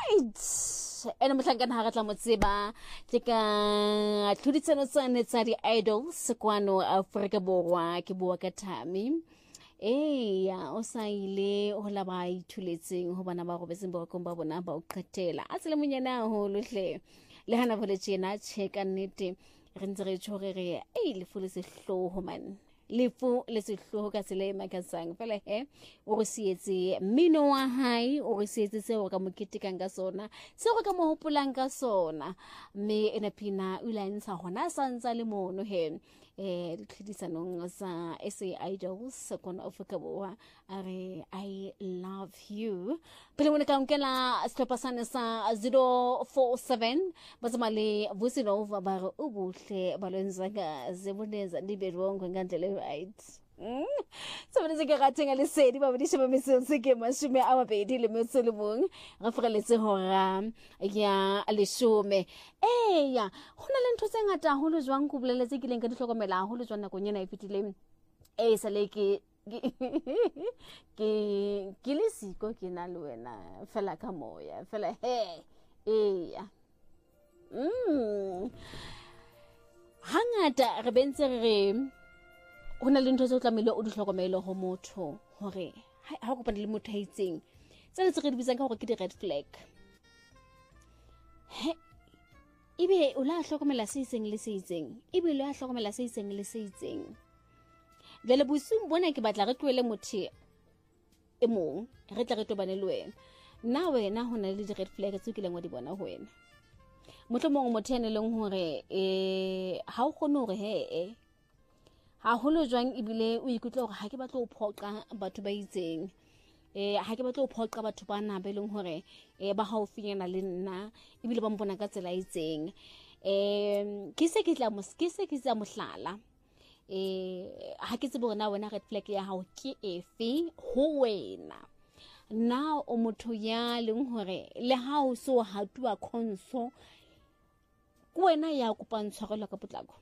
right ene mohlankana ha re tla mo tseba ke ka tlhoditsano tsane tsa di idols kwano Afrika Borwa ke bua ka Thami ya o sa ile ho la ba ithuletseng ho bana ba go beseng ba komba bona ba o qetela a tsele monyana ho lohle le hana vole tjena tsheka nnete re ntse re tshore re le fole se hloho man lefu le se hloho ka tsele makatsang fela o re sietse mmino wa hae o re sietse se o ka moketekang ka sona se go ka mo hopolang ka sona me ena pina ulantsha hona santsa le mono ditlhodisanong sa SA Idols kona Afrika Borwa are I love you pele mona ka nkela stopasane sa 047 bazamale Vusinova ba re ubuhle balwenzaga zeboneza ndibelongo ngandlela right so bana se ke rateng le sedi ba di sheba mesong se ke mashome a mabedi le metso le mong re freletse hora ya leshome ya hona le ntho tse ngata holo jwang go boleletse ke leng ka dihlokomela holo jwang nakong yena e fetileng sa le ke le siko ke na le wena fela ka moya fela ya hangata re bentse re hona le ntho tse o tlamehile o di hlokomele ho motho hore ha o kopana le motho a itseng tsena tse re di bitsang ka hore ke di red flag ebe o la hlokomela se itseng le se itseng ebe o la hlokomela se itseng le se itseng jale bosung bona ke batla re tlohele motho e mong re tla re tobane le wena na wena hona le di red flag tse ke leng wa di bona ho wena mohlomong motho ene leng hore ha o kgone hore ha holo jwang ibile o ikutla hore ha ke batla o phoqa batho ba itseng ha ke batla o phoqa batho ba na be leng hore ba haufinyana le nna ibile ba mbona ka tsela itseng ke se ke tla mohlala ha ke tsebe bona wena red flag ya hao ke efe ho wena na o motho ya leng hore le ha o so hatuwa khonso ku wena ya kopantshwarela ka potlako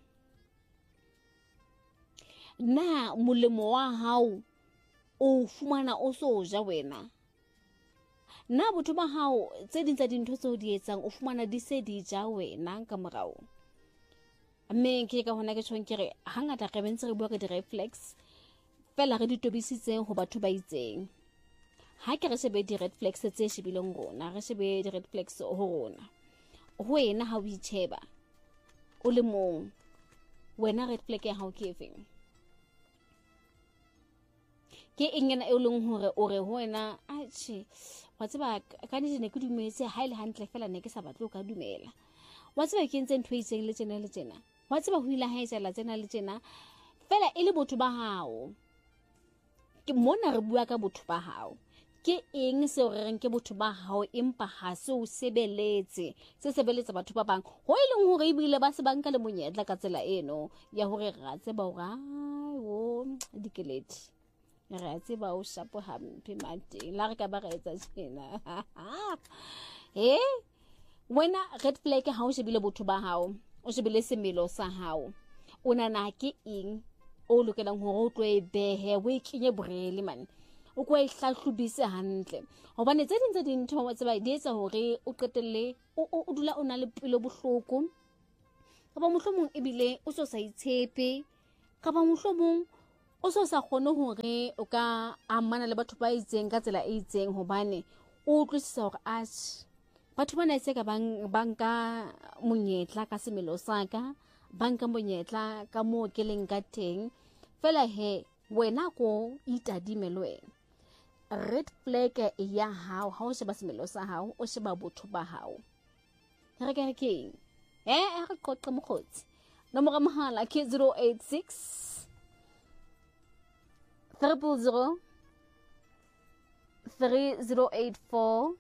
na molemo wa hao o fumana o so ja wena na botho ba hao tse ding tsa dintho tse o di etsang o fumana di se di ja wena ka morao mme ke ka hona ke tshwang ke re hangata re bentse re bua ka di reflex fela re di tobisitse ho batho ba itseng ha ke re shebe di red flags tse shibileng rona re shebe di red flags ho rona ho wena ha o itsheba o le mong wena red flag ya hao ke efeng ke engena e leng hore o re ho wena atjhe wa tseba ka ne ke dumetse ha ile hantle fela ne ke sa batle ka dumela wa tseba ke ntse ntho itseng le tsena wa tseba ho ile ha etsela tsena le tsena fela e le botho ba hao ke mona re bua ka botho ba hao ke eng se o reng ke botho ba hao empa ha se o sebeletsa batho ba bang ho ileng hore ibile ba se banka le monyetla ka tsela eno ya hore ra tseba hore dikeledi re tseba o shapo hampe mateng la re ka ba ga etsa tjena wena red flag ha o shebile botho ba hao o shebile semelo sa hao o nana ke eng o lokelang hore o tlo e behe o ikenye borele man o kwa e hlahlobise hantle hobane tse ding tsa dintho wa tseba di etsa hore o qetelle o dula o na le pelo bohloko ka ba mohlomong ebile o so sa itshepe ka ba mohlomong o so sa kgone hore o ka amana le batho ba itseng ka tsela e itseng hobane o utlwisisa hore batho bana se ka banka monyetla ka semelo sa ka banka monyetla ka mo ke leng ka teng fela wena ko itadime le wena red flag ya hao ha o sheba semelo sa hao o sheba botho ba hao re ka ke re qoqa mokgotsi nomoro mohala ke 086 000 3084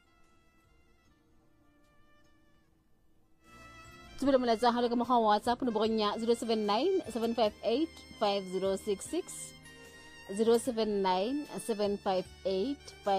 Tubile molaetsa halo ka mokgwa wa WhatsApp nomorong ya 079 758 5066 079 758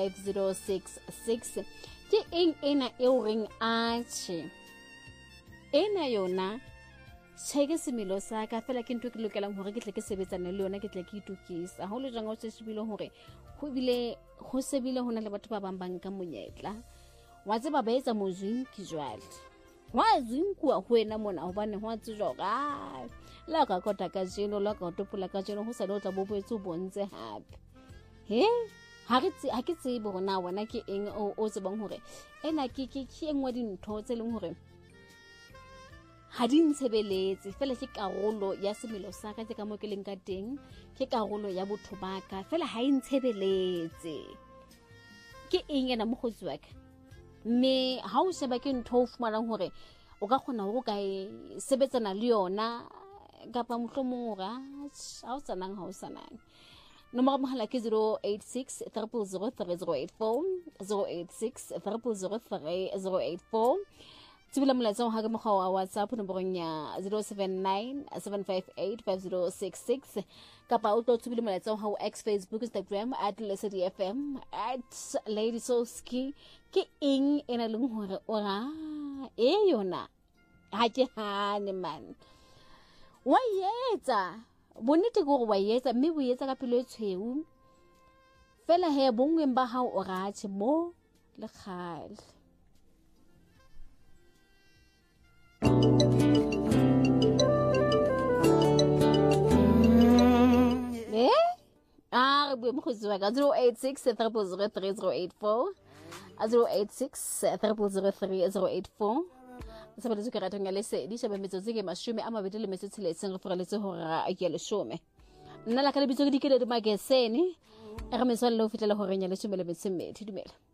5066 ke eng ena e o reng atjhe ena yona tsheke semelo sa ka fela ke ntwe ke lokelang hore ke tle ke sebetsane le yona ke tle ke itukisa ha o le jang o se shebile hore ho bile ho sebile hona le batho ba bang bang ka monyetla wa tseba ba etsa mozwinki jwale wa zinkwa wena mona hobane wa tsjo ga la ka kota ka jeno la ka topola ka jeno ho sa le o tla bobetse o bontse hape he ha ke tsebe bona wena ke eng o tsebang hore ena ke engwa dintho tse leng hore ha di ntshebeletse fela ke karolo ya semelo sa ka ka mo ke leng ka teng ke karolo ya botho ba ka fela ha e ntshebeletse ke eng ena mogotsi wa ka me ha o sheba ke ntho o fumanang hore o ka kgona ho ka sebetsana le yona kapa mohlomong ga ha o sanang nomoro mohala ke 086 000 3084 086 000 tsibula molaetsa ha ke mokgwa wa WhatsApp nomorong ya 079 758 5066 kapa o tlo tsibula molaetsa ha o X Facebook Instagram @lesedi_fm @ladysoski ke eng ena leng hore ora yona ha ke hane man wa yetsa bonnete go wa yetsa mme bo yetsa ka pelo e tshweu fela he bongweng ba hao o rathe mo le khale re bue mogotsi wa ka 086 3003084 086 3003084 sebeletse ke ratong ya lesedi sheba metsotso ke 26 re foreletse hore a ke leshome nna la ka lebitso ke dikele di magesene re meswa le ho fitlela hore nya leshome le metsi dumela